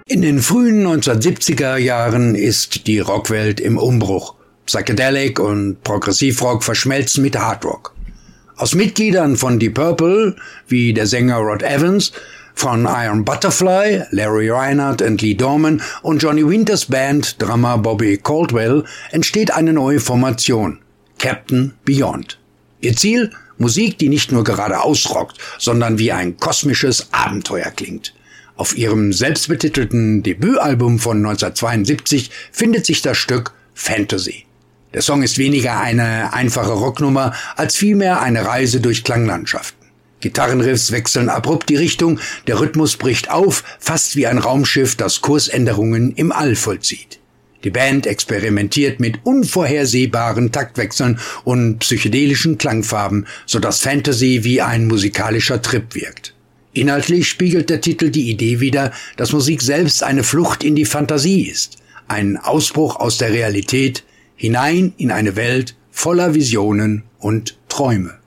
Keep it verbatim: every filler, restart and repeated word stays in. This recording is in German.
In den frühen neunzehnhundertsiebziger Jahren ist die Rockwelt im Umbruch. Psychedelic und Progressivrock verschmelzen mit Hardrock. Aus Mitgliedern von Deep Purple, wie der Sänger Rod Evans, von Iron Butterfly, Larry Reinhardt und Lee Dorman und Johnny Winters Band, Drummer Bobby Caldwell, entsteht eine neue Formation, Captain Beyond. Ihr Ziel? Musik, die nicht nur geradeaus rockt, sondern wie ein kosmisches Abenteuer klingt. Auf ihrem selbstbetitelten Debütalbum von neunzehnhundertzweiundsiebzig findet sich das Stück Fantasy. Der Song ist weniger eine einfache Rocknummer, als vielmehr eine Reise durch Klanglandschaften. Gitarrenriffs wechseln abrupt die Richtung, der Rhythmus bricht auf, fast wie ein Raumschiff, das Kursänderungen im All vollzieht. Die Band experimentiert mit unvorhersehbaren Taktwechseln und psychedelischen Klangfarben, sodass Fantasy wie ein musikalischer Trip wirkt. Inhaltlich spiegelt der Titel die Idee wider, dass Musik selbst eine Flucht in die Fantasie ist, ein Ausbruch aus der Realität hinein in eine Welt voller Visionen und Träume.